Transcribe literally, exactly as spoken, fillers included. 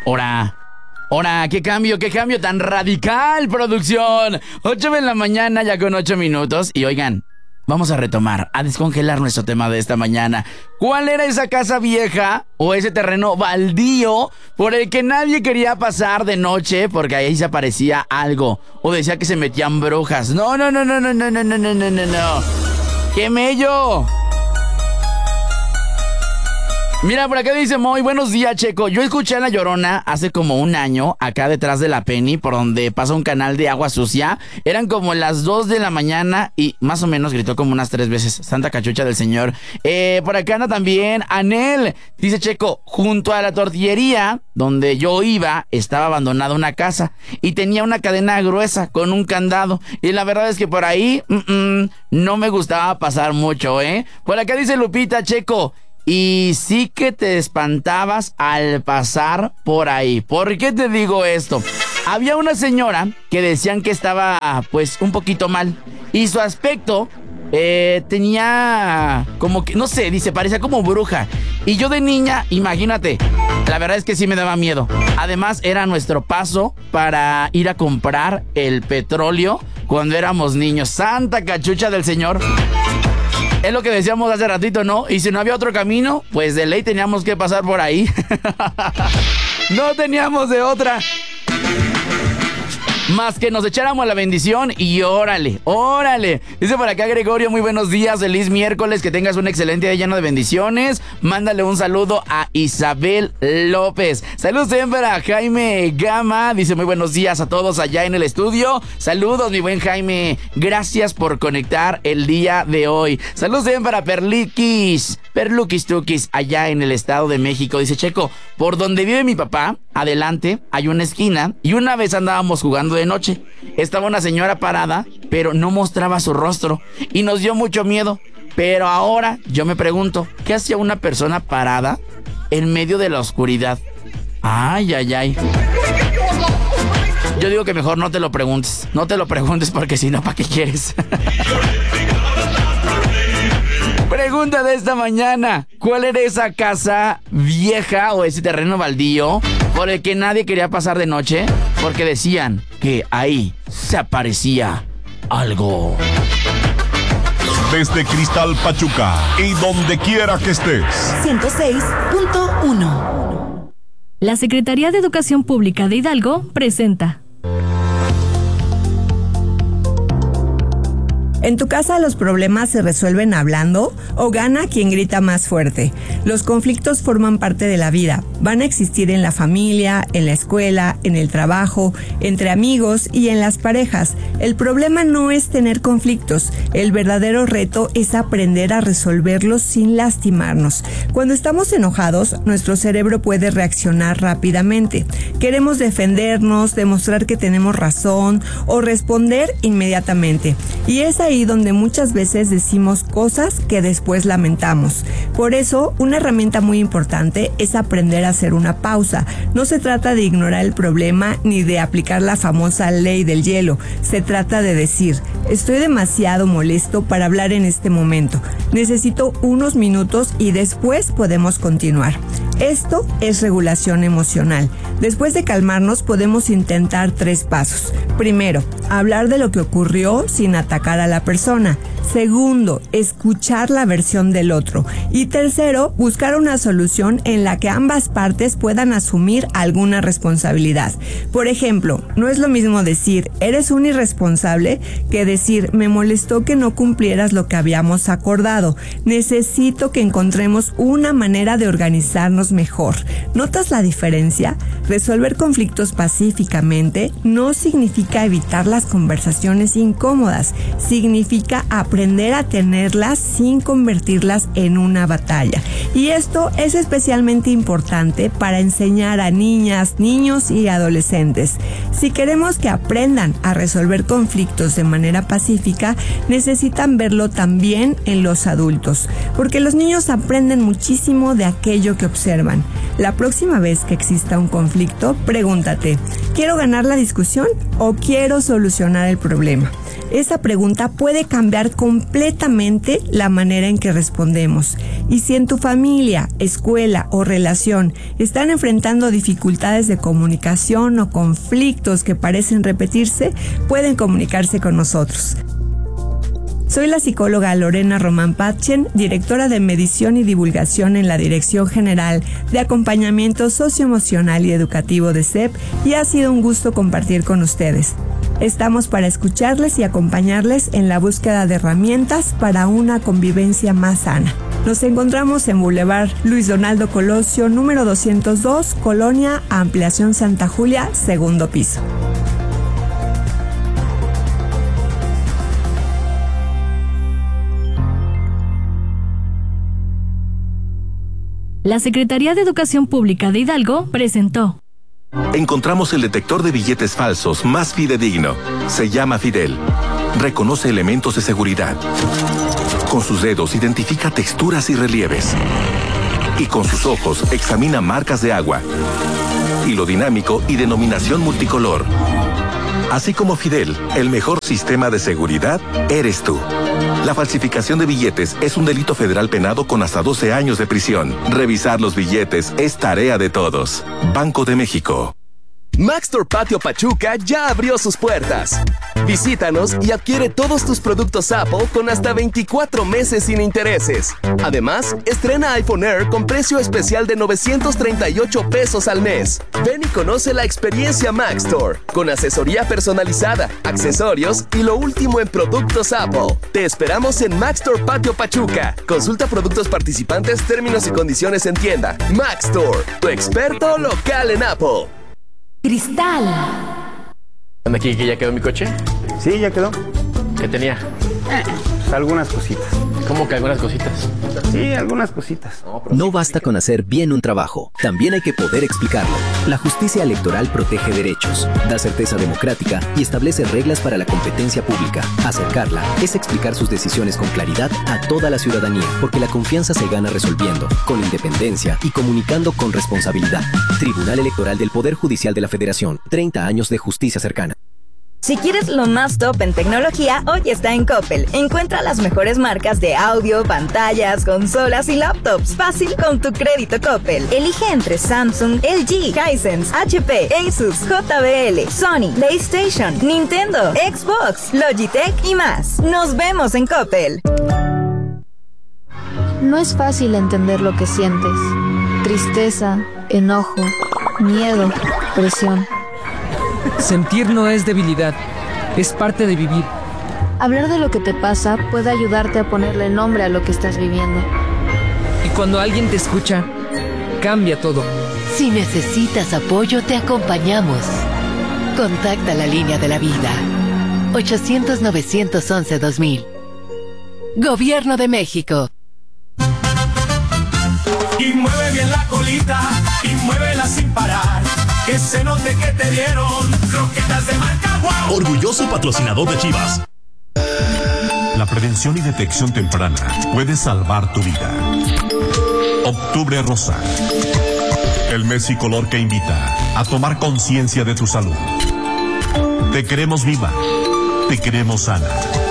Hora. Hora, qué cambio, qué cambio tan radical, producción. ocho de la mañana ya con ocho minutos. Y oigan, vamos a retomar, a descongelar nuestro tema de esta mañana. ¿Cuál era esa casa vieja o ese terreno baldío por el que nadie quería pasar de noche porque ahí se aparecía algo? O decía que se metían brujas. No, no, no, no, no, no, no, no, no, no, no, no. ¡Qué mello! Mira, por acá dice Moy, buenos días, Checo. Yo escuché a La Llorona hace como un año, acá detrás de la Penny, por donde pasa un canal de agua sucia. Eran como las dos de la mañana y más o menos gritó como unas tres veces. Santa Cachucha del Señor. Eh, por acá anda también Anel. Dice Checo, junto a la tortillería donde yo iba, estaba abandonada una casa y tenía una cadena gruesa con un candado. Y la verdad es que por ahí mm, mm, no me gustaba pasar mucho, ¿eh? Por acá dice Lupita, Checo, y sí que te espantabas al pasar por ahí. ¿Por qué te digo esto? Había una señora que decían que estaba pues un poquito mal y su aspecto eh, tenía como que, no sé, dice, parecía como bruja. Y yo de niña, imagínate, la verdad es que sí me daba miedo. Además era nuestro paso para ir a comprar el petróleo cuando éramos niños. Santa Cachucha del Señor. Es lo que decíamos hace ratito, ¿no? Y si no había otro camino, pues de ley teníamos que pasar por ahí. No teníamos de otra más que nos echáramos la bendición y órale, órale. Dice por acá Gregorio, muy buenos días, feliz miércoles, que tengas un excelente día lleno de bendiciones. Mándale un saludo a Isabel López. Saludos también para Jaime Gama, dice muy buenos días a todos allá en el estudio. Saludos, mi buen Jaime, gracias por conectar el día de hoy. Saludos también para Perliquis, Perluquis Tuquis, allá en el Estado de México. Dice Checo, por donde vive mi papá, adelante hay una esquina y una vez andábamos jugando de noche. Estaba una señora parada, pero no mostraba su rostro y nos dio mucho miedo. Pero ahora yo me pregunto, ¿qué hacía una persona parada en medio de la oscuridad? Ay, ay, ay. Yo digo que mejor no te lo preguntes. No te lo preguntes porque si no, ¿para qué quieres? Pregunta de esta mañana, ¿cuál era esa casa vieja o ese terreno baldío por el que nadie quería pasar de noche? Porque decían que ahí se aparecía algo. Desde Cristal Pachuca y donde quiera que estés. ciento seis punto uno. La Secretaría de Educación Pública de Hidalgo presenta. ¿En tu casa los problemas se resuelven hablando o gana quien grita más fuerte? Los conflictos forman parte de la vida. Van a existir en la familia, en la escuela, en el trabajo, entre amigos y en las parejas. El problema no es tener conflictos. El verdadero reto es aprender a resolverlos sin lastimarnos. Cuando estamos enojados, nuestro cerebro puede reaccionar rápidamente. Queremos defendernos, demostrar que tenemos razón o responder inmediatamente. Y es ahí donde muchas veces decimos cosas que después lamentamos. Por eso, una herramienta muy importante es aprender a hacer una pausa. No se trata de ignorar el problema ni de aplicar la famosa ley del hielo. Se trata de decir, estoy demasiado molesto para hablar en este momento. Necesito unos minutos y después podemos continuar. Esto es regulación emocional. Después de calmarnos, podemos intentar tres pasos. Primero, hablar de lo que ocurrió sin atacar a la persona. Segundo, escuchar la versión del otro. Y tercero, buscar una solución en la que ambas partes puedan asumir alguna responsabilidad. Por ejemplo, no es lo mismo decir, eres un irresponsable, que decir, me molestó que no cumplieras lo que habíamos acordado. Necesito que encontremos una manera de organizarnos mejor. ¿Notas la diferencia? Resolver conflictos pacíficamente no significa evitar las conversaciones incómodas. Significa aprender a tenerlas sin convertirlas en una batalla. Y esto es especialmente importante para enseñar a niñas, niños y adolescentes. Si queremos que aprendan a resolver conflictos de manera pacífica, necesitan verlo también en los adultos, porque los niños aprenden muchísimo de aquello que observan. La próxima vez que exista un conflicto, pregúntate, ¿quiero ganar la discusión o quiero solucionar el problema? Esa pregunta puede cambiar completamente la manera en que respondemos. Y si en tu familia, escuela o relación están enfrentando dificultades de comunicación o conflictos que parecen repetirse, pueden comunicarse con nosotros. Soy la psicóloga Lorena Román Patchen, directora de Medición y Divulgación en la Dirección General de Acompañamiento Socioemocional y Educativo de C E P, y ha sido un gusto compartir con ustedes. Estamos para escucharles y acompañarles en la búsqueda de herramientas para una convivencia más sana. Nos encontramos en Boulevard Luis Donaldo Colosio, número doscientos dos, Colonia Ampliación Santa Julia, segundo piso. La Secretaría de Educación Pública de Hidalgo presentó. Encontramos el detector de billetes falsos más fidedigno. Se llama Fidel. Reconoce elementos de seguridad. Con sus dedos identifica texturas y relieves. Y con sus ojos examina marcas de agua. Hilo dinámico y denominación multicolor. Así como Fidel, el mejor sistema de seguridad eres tú. La falsificación de billetes es un delito federal penado con hasta doce años de prisión. Revisar los billetes es tarea de todos. Banco de México. Maxtor Patio Pachuca ya abrió sus puertas. Visítanos y adquiere todos tus productos Apple con hasta veinticuatro meses sin intereses. Además, estrena iPhone Air con precio especial de novecientos treinta y ocho pesos al mes. Ven y conoce la experiencia Maxtor, con asesoría personalizada, accesorios y lo último en productos Apple. Te esperamos en Maxtor Patio Pachuca. Consulta productos participantes, términos y condiciones en tienda. Maxtor, tu experto local en Apple. Cristal. ¿Anda aquí que ya quedó mi coche? Sí, ya quedó. ¿Qué tenía? Pues algunas cositas. ¿Cómo que algunas cositas? Sí, algunas cositas. No, pero No basta con hacer bien un trabajo, también hay que poder explicarlo. La justicia electoral protege derechos, da certeza democrática y establece reglas para la competencia pública. Acercarla es explicar sus decisiones con claridad a toda la ciudadanía, porque la confianza se gana resolviendo, con independencia y comunicando con responsabilidad. Tribunal Electoral del Poder Judicial de la Federación, treinta años de justicia cercana. Si quieres lo más top en tecnología, hoy está en Coppel. Encuentra las mejores marcas de audio, pantallas, consolas y laptops. Fácil con tu crédito Coppel. Elige entre Samsung, L G, Hisense, H P, Asus, J B L, Sony, PlayStation, Nintendo, Xbox, Logitech y más. Nos vemos en Coppel. No es fácil entender lo que sientes. Tristeza, enojo, miedo, presión. Sentir no es debilidad, es parte de vivir. Hablar de lo que te pasa puede ayudarte a ponerle nombre a lo que estás viviendo. Y cuando alguien te escucha, cambia todo. Si necesitas apoyo, te acompañamos. Contacta la línea de la vida. ochocientos, novecientos once, dos mil. Gobierno de México. Y mueve bien la colita y muévela sin parar. Que se note que te dieron croquetas de marca Guau. Orgulloso patrocinador de Chivas. La prevención y detección temprana puede salvar tu vida. Octubre Rosa. El mes y color que invita a tomar conciencia de tu salud. Te queremos viva. Te queremos sana.